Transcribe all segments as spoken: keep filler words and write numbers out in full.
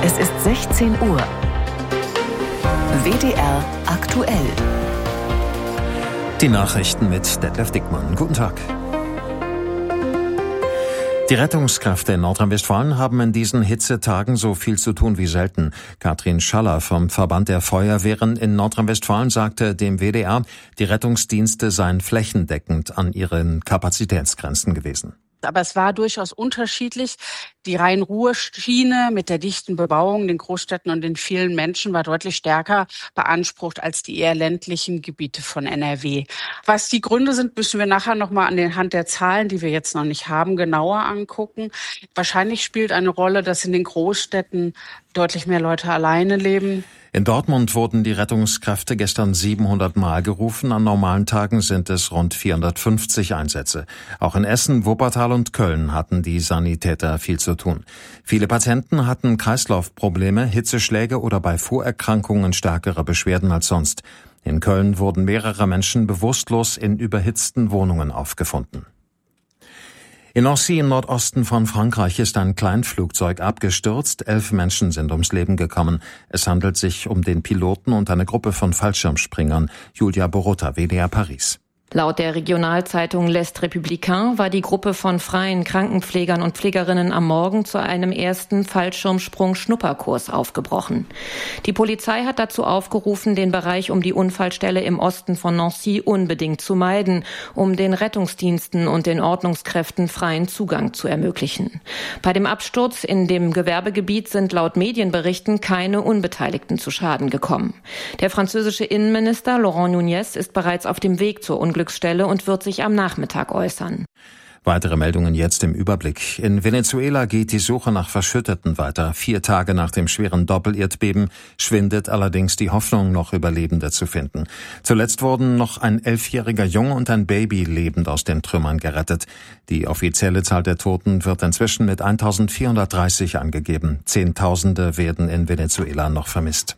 Es ist sechzehn Uhr. W D R aktuell. Die Nachrichten mit Detlef Dickmann. Guten Tag. Die Rettungskräfte in Nordrhein-Westfalen haben in diesen Hitzetagen so viel zu tun wie selten. Katrin Schaller vom Verband der Feuerwehren in Nordrhein-Westfalen sagte dem W D R, die Rettungsdienste seien flächendeckend an ihren Kapazitätsgrenzen gewesen. Aber es war durchaus unterschiedlich. Die Rhein-Ruhr-Schiene mit der dichten Bebauung, den Großstädten und den vielen Menschen war deutlich stärker beansprucht als die eher ländlichen Gebiete von N R W. Was die Gründe sind, müssen wir nachher nochmal anhand der Zahlen, die wir jetzt noch nicht haben, genauer angucken. Wahrscheinlich spielt eine Rolle, dass in den Großstädten deutlich mehr Leute alleine leben. In Dortmund wurden die Rettungskräfte gestern siebenhundert Mal gerufen. An normalen Tagen sind es rund vierhundertfünfzig Einsätze. Auch in Essen, Wuppertal und Köln hatten die Sanitäter viel zu tun. Viele Patienten hatten Kreislaufprobleme, Hitzeschläge oder bei Vorerkrankungen stärkere Beschwerden als sonst. In Köln wurden mehrere Menschen bewusstlos in überhitzten Wohnungen aufgefunden. In Nancy im Nordosten von Frankreich ist ein Kleinflugzeug abgestürzt. Elf Menschen sind ums Leben gekommen. Es handelt sich um den Piloten und eine Gruppe von Fallschirmspringern. Julia Borota, W D R Paris. Laut der Regionalzeitung L'Est Républicain war die Gruppe von freien Krankenpflegern und Pflegerinnen am Morgen zu einem ersten Fallschirmsprung-Schnupperkurs aufgebrochen. Die Polizei hat dazu aufgerufen, den Bereich um die Unfallstelle im Osten von Nancy unbedingt zu meiden, um den Rettungsdiensten und den Ordnungskräften freien Zugang zu ermöglichen. Bei dem Absturz in dem Gewerbegebiet sind laut Medienberichten keine Unbeteiligten zu Schaden gekommen. Der französische Innenminister Laurent Nunez ist bereits auf dem Weg zur Unglücksstelle und wird sich am Nachmittag äußern. Weitere Meldungen jetzt im Überblick. In Venezuela geht die Suche nach Verschütteten weiter. Vier Tage nach dem schweren Doppelerdbeben schwindet allerdings die Hoffnung, noch Überlebende zu finden. Zuletzt wurden noch ein elfjähriger Junge und ein Baby lebend aus den Trümmern gerettet. Die offizielle Zahl der Toten wird inzwischen mit eintausendvierhundertdreißig angegeben. Zehntausende werden in Venezuela noch vermisst.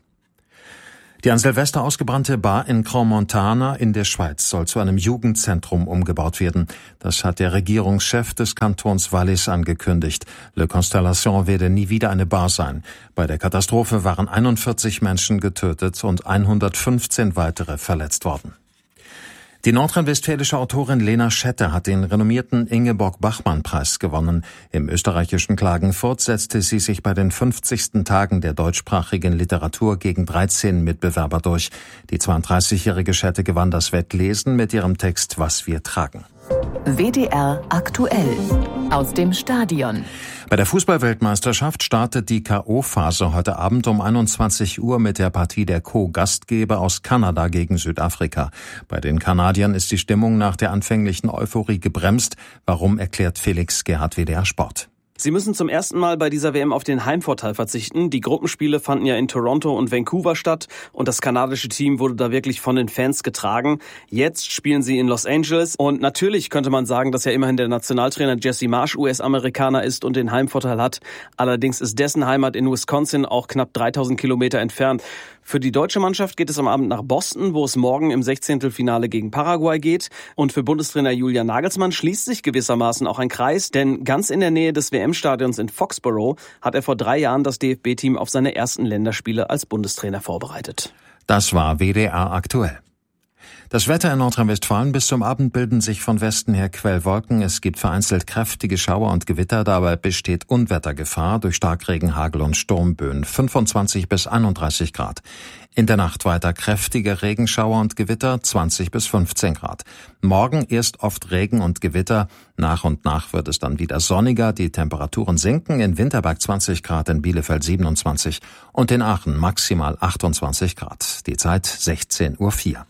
Die an Silvester ausgebrannte Bar in Crans-Montana in der Schweiz soll zu einem Jugendzentrum umgebaut werden. Das hat der Regierungschef des Kantons Wallis angekündigt. Le Constellation werde nie wieder eine Bar sein. Bei der Katastrophe waren einundvierzig Menschen getötet und hundertfünfzehn weitere verletzt worden. Die nordrhein-westfälische Autorin Lena Schette hat den renommierten Ingeborg-Bachmann-Preis gewonnen. Im österreichischen Klagenfurt setzte sie sich bei den fünfzigsten Tagen der deutschsprachigen Literatur gegen dreizehn Mitbewerber durch. Die zweiunddreißigjährige Schette gewann das Wettlesen mit ihrem Text »Was wir tragen«. W D R aktuell aus dem Stadion. Bei der Fußball-Weltmeisterschaft startet die K O-Phase heute Abend um einundzwanzig Uhr mit der Partie der Co-Gastgeber aus Kanada gegen Südafrika. Bei den Kanadiern ist die Stimmung nach der anfänglichen Euphorie gebremst. Warum, erklärt Felix Gerhard, W D R Sport. Sie müssen zum ersten Mal bei dieser W M auf den Heimvorteil verzichten. Die Gruppenspiele fanden ja in Toronto und Vancouver statt und das kanadische Team wurde da wirklich von den Fans getragen. Jetzt spielen sie in Los Angeles und natürlich könnte man sagen, dass ja immerhin der Nationaltrainer Jesse Marsch U S-Amerikaner ist und den Heimvorteil hat. Allerdings ist dessen Heimat in Wisconsin auch knapp dreitausend Kilometer entfernt. Für die deutsche Mannschaft geht es am Abend nach Boston, wo es morgen im Sechzehntelfinale gegen Paraguay geht. Und für Bundestrainer Julian Nagelsmann schließt sich gewissermaßen auch ein Kreis, denn ganz in der Nähe des W M-Stadions in Foxborough hat er vor drei Jahren das D F B-Team auf seine ersten Länderspiele als Bundestrainer vorbereitet. Das war W D R aktuell. Das Wetter in Nordrhein-Westfalen: bis zum Abend bilden sich von Westen her Quellwolken. Es gibt vereinzelt kräftige Schauer und Gewitter. Dabei besteht Unwettergefahr durch Starkregen, Hagel und Sturmböen. fünfundzwanzig bis einunddreißig Grad. In der Nacht weiter kräftige Regenschauer und Gewitter, zwanzig bis fünfzehn Grad. Morgen erst oft Regen und Gewitter. Nach und nach wird es dann wieder sonniger. Die Temperaturen sinken. In Winterberg zwanzig Grad, in Bielefeld siebenundzwanzig und in Aachen maximal achtundzwanzig Grad. Die Zeit sechzehn Uhr vier.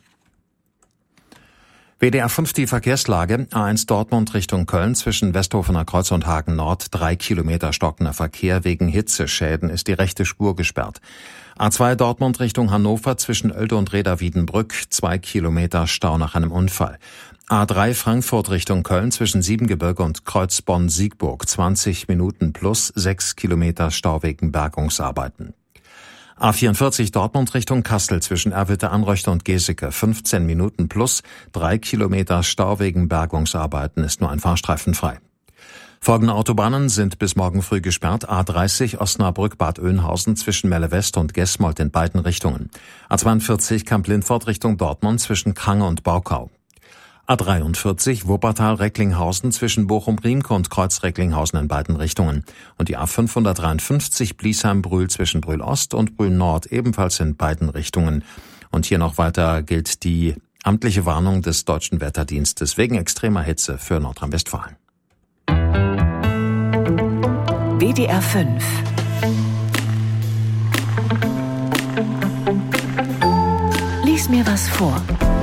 W D R fünf, die Verkehrslage. A eins Dortmund Richtung Köln zwischen Westhofener Kreuz und Hagen Nord. Drei Kilometer stockender Verkehr. Wegen Hitzeschäden ist die rechte Spur gesperrt. A zwei Dortmund Richtung Hannover zwischen Oelde und Reda-Wiedenbrück. Zwei Kilometer Stau nach einem Unfall. A drei Frankfurt Richtung Köln zwischen Siebengebirge und Kreuz Bonn-Siegburg. zwanzig Minuten plus sechs Kilometer Stau wegen Bergungsarbeiten. A vierundvierzig Dortmund Richtung Kassel zwischen Erwitte-Anröchte und Geseke. fünfzehn Minuten plus drei Kilometer Stau wegen Bergungsarbeiten, ist nur ein Fahrstreifen frei. Folgende Autobahnen sind bis morgen früh gesperrt. A dreißig Osnabrück-Bad Oeynhausen zwischen Melle West und Gesmold in beiden Richtungen. A zweiundvierzig Kamp-Lindfort Richtung Dortmund zwischen Krange und Baukau. A dreiundvierzig Wuppertal-Recklinghausen zwischen Bochum-Riemke und Kreuz-Recklinghausen in beiden Richtungen. Und die A fünfhundertdreiundfünfzig Bliesheim-Brühl zwischen Brühl-Ost und Brühl-Nord ebenfalls in beiden Richtungen. Und hier noch weiter gilt die amtliche Warnung des Deutschen Wetterdienstes wegen extremer Hitze für Nordrhein-Westfalen. W D R fünf. Lies mir was vor.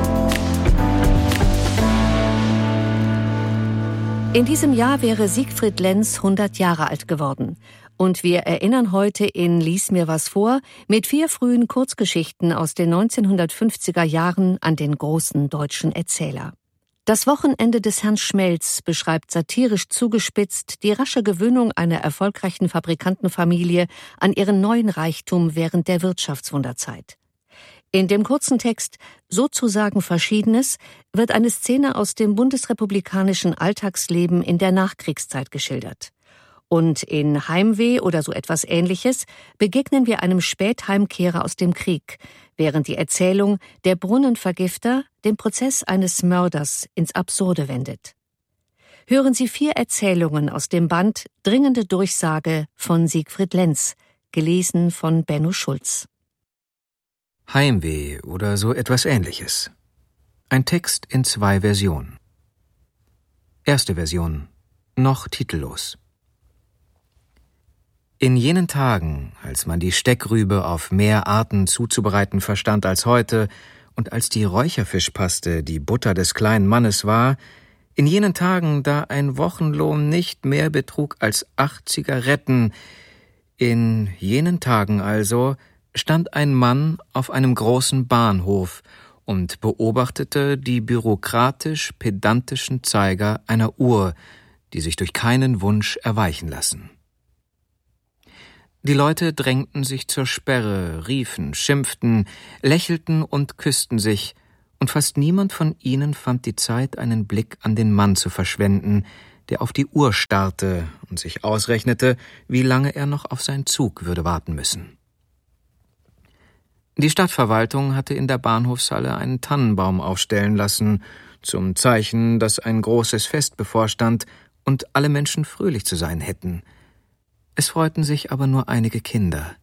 In diesem Jahr wäre Siegfried Lenz hundert Jahre alt geworden. Und wir erinnern heute in Lies mir was vor mit vier frühen Kurzgeschichten aus den neunzehnhundertfünfziger Jahren an den großen deutschen Erzähler. Das Wochenende des Herrn Schmelz beschreibt satirisch zugespitzt die rasche Gewöhnung einer erfolgreichen Fabrikantenfamilie an ihren neuen Reichtum während der Wirtschaftswunderzeit. In dem kurzen Text »Sozusagen Verschiedenes« wird eine Szene aus dem bundesrepublikanischen Alltagsleben in der Nachkriegszeit geschildert. Und in Heimweh oder so etwas Ähnliches begegnen wir einem Spätheimkehrer aus dem Krieg, während die Erzählung »Der Brunnenvergifter« den Prozess eines Mörders ins Absurde wendet. Hören Sie vier Erzählungen aus dem Band »Dringende Durchsage« von Siegfried Lenz, gelesen von Benno Schulz. Heimweh oder so etwas Ähnliches. Ein Text in zwei Versionen. Erste Version, noch titellos. In jenen Tagen, als man die Steckrübe auf mehr Arten zuzubereiten verstand als heute und als die Räucherfischpaste die Butter des kleinen Mannes war, in jenen Tagen, da ein Wochenlohn nicht mehr betrug als acht Zigaretten, in jenen Tagen also stand ein Mann auf einem großen Bahnhof und beobachtete die bürokratisch-pedantischen Zeiger einer Uhr, die sich durch keinen Wunsch erweichen lassen. Die Leute drängten sich zur Sperre, riefen, schimpften, lächelten und küssten sich, und fast niemand von ihnen fand die Zeit, einen Blick an den Mann zu verschwenden, der auf die Uhr starrte und sich ausrechnete, wie lange er noch auf seinen Zug würde warten müssen. Die Stadtverwaltung hatte in der Bahnhofshalle einen Tannenbaum aufstellen lassen, zum Zeichen, dass ein großes Fest bevorstand und alle Menschen fröhlich zu sein hätten. Es freuten sich aber nur einige Kinder.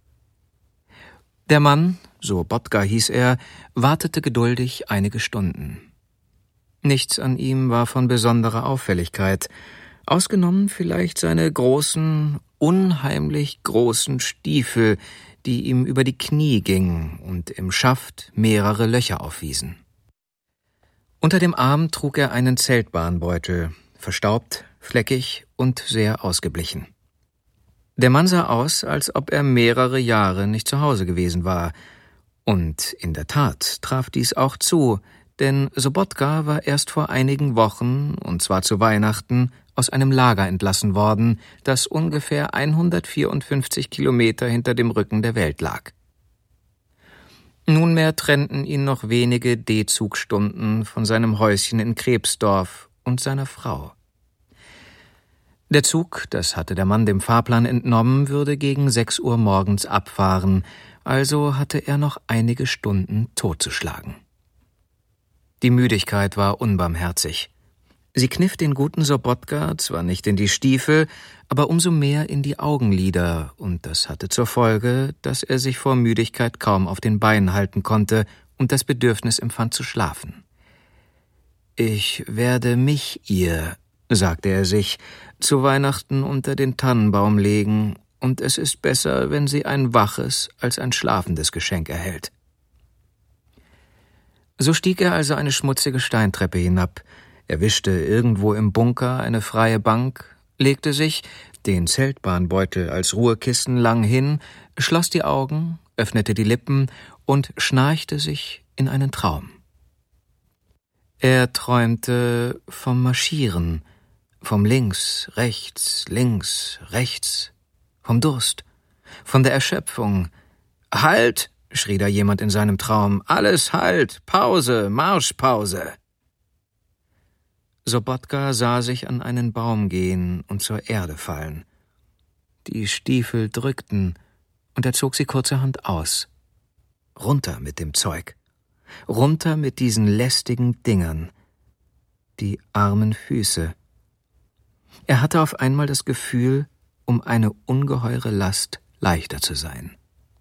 Der Mann, Sobotka hieß er, wartete geduldig einige Stunden. Nichts an ihm war von besonderer Auffälligkeit, ausgenommen vielleicht seine großen, unheimlich großen Stiefel, die ihm über die Knie gingen und im Schaft mehrere Löcher aufwiesen. Unter dem Arm trug er einen Zeltbahnbeutel, verstaubt, fleckig und sehr ausgeblichen. Der Mann sah aus, als ob er mehrere Jahre nicht zu Hause gewesen war. Und in der Tat traf dies auch zu, denn Sobotka war erst vor einigen Wochen, und zwar zu Weihnachten, aus einem Lager entlassen worden, das ungefähr hundertvierundfünfzig Kilometer hinter dem Rücken der Welt lag. Nunmehr trennten ihn noch wenige D-Zugstunden von seinem Häuschen in Krebsdorf und seiner Frau. Der Zug, das hatte der Mann dem Fahrplan entnommen, würde gegen sechs Uhr morgens abfahren, also hatte er noch einige Stunden totzuschlagen. Die Müdigkeit war unbarmherzig. Sie kniff den guten Sobotka zwar nicht in die Stiefel, aber umso mehr in die Augenlider, und das hatte zur Folge, dass er sich vor Müdigkeit kaum auf den Beinen halten konnte und das Bedürfnis empfand zu schlafen. »Ich werde mich ihr«, sagte er sich, »zu Weihnachten unter den Tannenbaum legen, und es ist besser, wenn sie ein waches als ein schlafendes Geschenk erhält.« So stieg er also eine schmutzige Steintreppe hinab, erwischte irgendwo im Bunker eine freie Bank, legte sich, den Zeltbahnbeutel als Ruhekissen lang hin, schloss die Augen, öffnete die Lippen und schnarchte sich in einen Traum. Er träumte vom Marschieren, vom links, rechts, links, rechts, vom Durst, von der Erschöpfung. »Halt!« schrie da jemand in seinem Traum. »Alles halt! Pause! Marschpause!« Sobotka sah sich an einen Baum gehen und zur Erde fallen. Die Stiefel drückten, und er zog sie kurzerhand aus. Runter mit dem Zeug. Runter mit diesen lästigen Dingern. Die armen Füße. Er hatte auf einmal das Gefühl, um eine ungeheure Last leichter zu sein.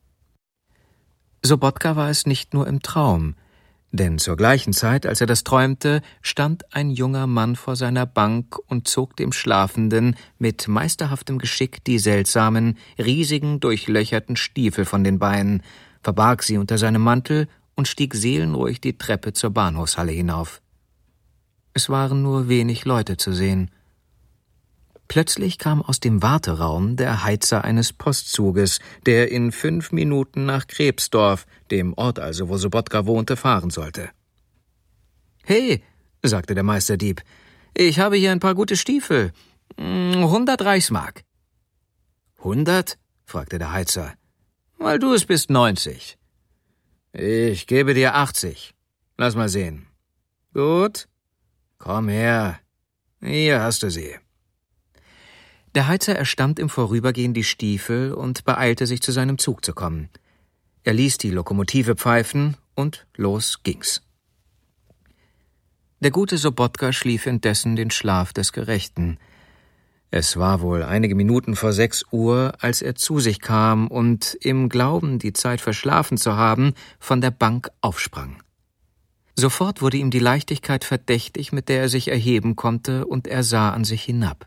Sobotka war es nicht nur im Traum, denn zur gleichen Zeit, als er das träumte, stand ein junger Mann vor seiner Bank und zog dem Schlafenden mit meisterhaftem Geschick die seltsamen, riesigen, durchlöcherten Stiefel von den Beinen, verbarg sie unter seinem Mantel und stieg seelenruhig die Treppe zur Bahnhofshalle hinauf. Es waren nur wenig Leute zu sehen. Plötzlich kam aus dem Warteraum der Heizer eines Postzuges, der in fünf Minuten nach Krebsdorf, dem Ort also, wo Sobotka wohnte, fahren sollte. »Hey«, sagte der Meisterdieb, »ich habe hier ein paar gute Stiefel. Hundert Reichsmark.« »Hundert?« fragte der Heizer. »Weil du es bist, neunzig.« »Ich gebe dir achtzig. Lass mal sehen.« »Gut. Komm her. Hier hast du sie.« Der Heizer erstand im Vorübergehen die Stiefel und beeilte sich, zu seinem Zug zu kommen. Er ließ die Lokomotive pfeifen und los ging's. Der gute Sobotka schlief indessen den Schlaf des Gerechten. Es war wohl einige Minuten vor sechs Uhr, als er zu sich kam und, im Glauben, die Zeit verschlafen zu haben, von der Bank aufsprang. Sofort wurde ihm die Leichtigkeit verdächtig, mit der er sich erheben konnte, und er sah an sich hinab.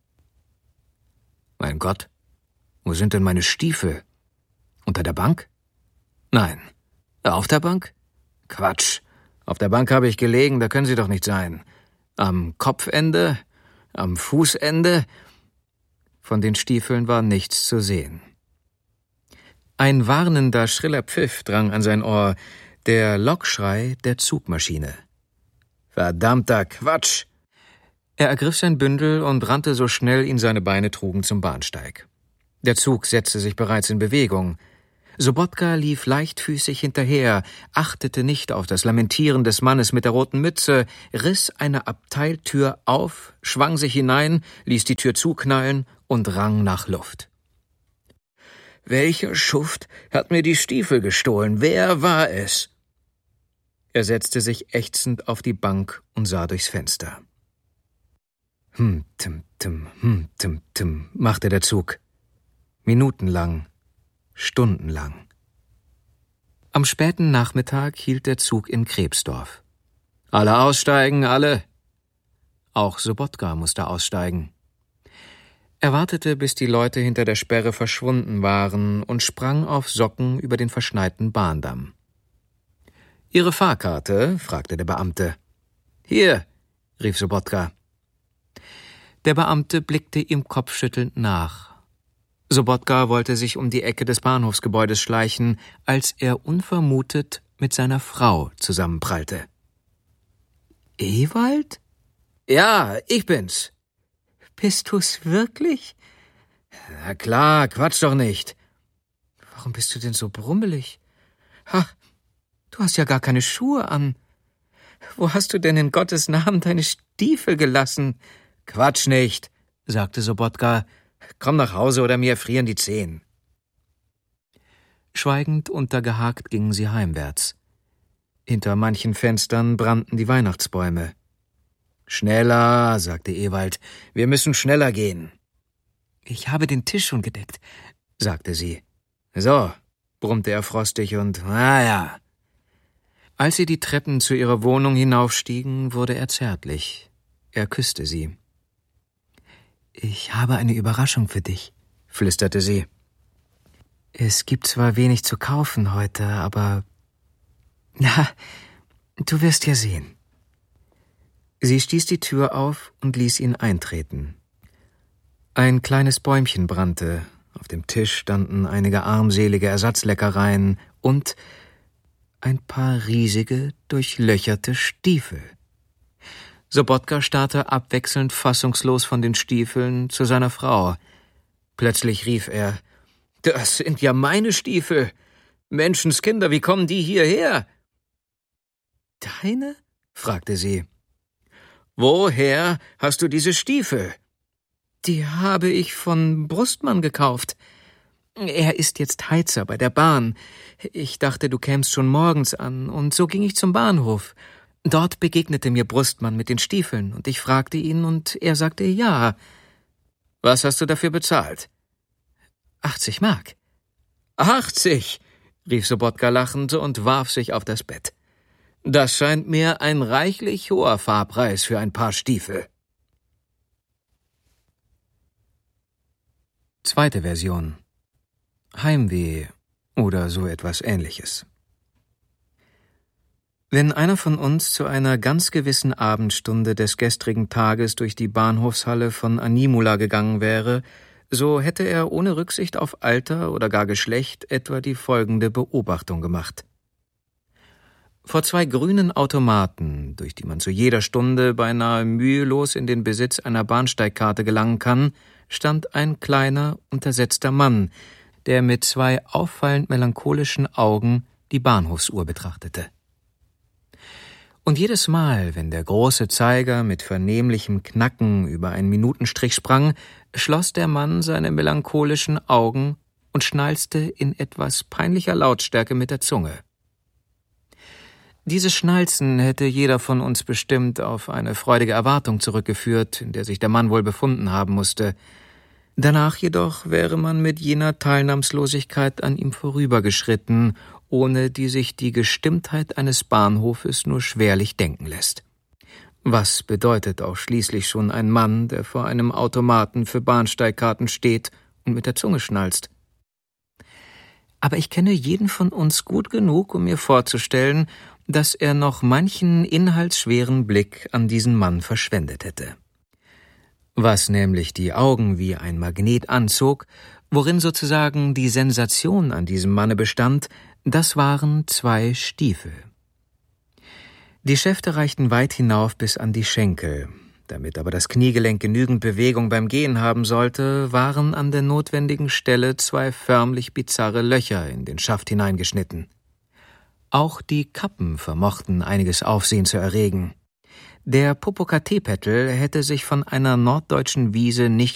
»Mein Gott, wo sind denn meine Stiefel? Unter der Bank? Nein. Auf der Bank? Quatsch. Auf der Bank habe ich gelegen, da können sie doch nicht sein. Am Kopfende? Am Fußende?« Von den Stiefeln war nichts zu sehen. Ein warnender, schriller Pfiff drang an sein Ohr, der Lokschrei der Zugmaschine. »Verdammter Quatsch!« Er ergriff sein Bündel und rannte so schnell ihn seine Beine trugen zum Bahnsteig. Der Zug setzte sich bereits in Bewegung. Sobotka lief leichtfüßig hinterher, achtete nicht auf das Lamentieren des Mannes mit der roten Mütze, riss eine Abteiltür auf, schwang sich hinein, ließ die Tür zuknallen und rang nach Luft. »Welcher Schuft hat mir die Stiefel gestohlen? Wer war es?« Er setzte sich ächzend auf die Bank und sah durchs Fenster. Hm, tim, tim, hm, tim, tim, machte der Zug. Minutenlang, stundenlang. Am späten Nachmittag hielt der Zug in Krebsdorf. »Alle aussteigen, alle!« Auch Sobotka musste aussteigen. Er wartete, bis die Leute hinter der Sperre verschwunden waren, und sprang auf Socken über den verschneiten Bahndamm. »Ihre Fahrkarte?« fragte der Beamte. »Hier«, rief Sobotka. Der Beamte blickte ihm kopfschüttelnd nach. Sobotka wollte sich um die Ecke des Bahnhofsgebäudes schleichen, als er unvermutet mit seiner Frau zusammenprallte. »Ewald?« »Ja, ich bin's.« »Bist du's wirklich?« »Na klar, quatsch doch nicht.« »Warum bist du denn so brummelig? Ha, du hast ja gar keine Schuhe an. Wo hast du denn in Gottes Namen deine Stiefel gelassen?« »Quatsch nicht«, sagte Sobotka. »Komm nach Hause oder mir erfrieren die Zehen.« Schweigend untergehakt gingen sie heimwärts. Hinter manchen Fenstern brannten die Weihnachtsbäume. »Schneller«, sagte Ewald, »wir müssen schneller gehen.« »Ich habe den Tisch schon gedeckt«, sagte sie. »So«, brummte er frostig und »naja.« Als sie die Treppen zu ihrer Wohnung hinaufstiegen, wurde er zärtlich. Er küsste sie. »Ich habe eine Überraschung für dich«, flüsterte sie. »Es gibt zwar wenig zu kaufen heute, aber... na, du wirst ja sehen.« Sie stieß die Tür auf und ließ ihn eintreten. Ein kleines Bäumchen brannte, auf dem Tisch standen einige armselige Ersatzleckereien und ein paar riesige, durchlöcherte Stiefel. Sobotka starrte abwechselnd fassungslos von den Stiefeln zu seiner Frau. Plötzlich rief er, »Das sind ja meine Stiefel! Menschenskinder, wie kommen die hierher?« »Deine?« fragte sie. »Woher hast du diese Stiefel?« »Die habe ich von Brustmann gekauft. Er ist jetzt Heizer bei der Bahn. Ich dachte, du kämst schon morgens an, und so ging ich zum Bahnhof. Dort begegnete mir Brustmann mit den Stiefeln, und ich fragte ihn, und er sagte ja.« »Was hast du dafür bezahlt?« »achtzig Mark.« »achtzig«, rief Sobotka lachend und warf sich auf das Bett. »Das scheint mir ein reichlich hoher Fahrpreis für ein Paar Stiefel.« Zweite Version. Heimweh oder so etwas Ähnliches. Wenn einer von uns zu einer ganz gewissen Abendstunde des gestrigen Tages durch die Bahnhofshalle von Animula gegangen wäre, so hätte er ohne Rücksicht auf Alter oder gar Geschlecht etwa die folgende Beobachtung gemacht. Vor zwei grünen Automaten, durch die man zu jeder Stunde beinahe mühelos in den Besitz einer Bahnsteigkarte gelangen kann, stand ein kleiner, untersetzter Mann, der mit zwei auffallend melancholischen Augen die Bahnhofsuhr betrachtete. Und jedes Mal, wenn der große Zeiger mit vernehmlichem Knacken über einen Minutenstrich sprang, schloss der Mann seine melancholischen Augen und schnalzte in etwas peinlicher Lautstärke mit der Zunge. Dieses Schnalzen hätte jeder von uns bestimmt auf eine freudige Erwartung zurückgeführt, in der sich der Mann wohl befunden haben musste. Danach jedoch wäre man mit jener Teilnahmslosigkeit an ihm vorübergeschritten, ohne die sich die Gestimmtheit eines Bahnhofes nur schwerlich denken lässt. Was bedeutet auch schließlich schon ein Mann, der vor einem Automaten für Bahnsteigkarten steht und mit der Zunge schnalzt? Aber ich kenne jeden von uns gut genug, um mir vorzustellen, dass er noch manchen inhaltsschweren Blick an diesen Mann verschwendet hätte. Was nämlich die Augen wie ein Magnet anzog, worin sozusagen die Sensation an diesem Manne bestand, das waren zwei Stiefel. Die Schäfte reichten weit hinauf bis an die Schenkel. Damit aber das Kniegelenk genügend Bewegung beim Gehen haben sollte, waren an der notwendigen Stelle zwei förmlich bizarre Löcher in den Schaft hineingeschnitten. Auch die Kappen vermochten einiges Aufsehen zu erregen. Der Popocatépetl hätte sich von einer norddeutschen Wiese nicht